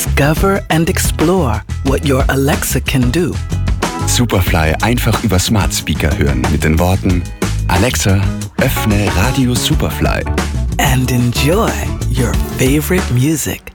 Discover and explore what your Alexa can do. Superfly einfach über Smart Speaker hören mit den Worten: Alexa, öffne Radio Superfly. And enjoy your favorite music.